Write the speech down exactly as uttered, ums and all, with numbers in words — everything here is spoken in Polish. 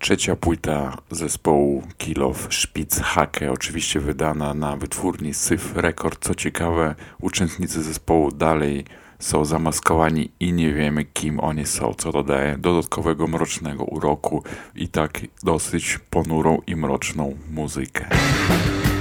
Trzecia płyta zespołu Kill of Spitzhacke, oczywiście wydana na wytwórni Syf Record. Co ciekawe, uczestnicy zespołu dalej są zamaskowani i nie wiemy, kim oni są, co dodaje dodatkowego mrocznego uroku i tak dosyć ponurą i mroczną muzykę.